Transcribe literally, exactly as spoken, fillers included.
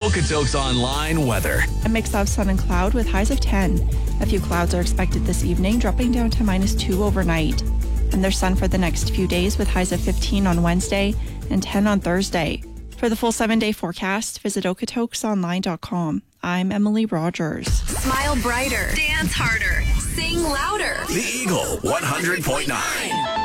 Okotoks Online weather. A mix of sun and cloud with highs of ten. A few clouds are expected this evening, dropping down to minus two overnight. And there's sun for the next few days with highs of fifteen on Wednesday and ten on Thursday. For the full seven-day forecast, visit Okotoks Online dot com. I'm Emily Rogers. Smile brighter. Dance harder. Sing louder. The Eagle one hundred point nine.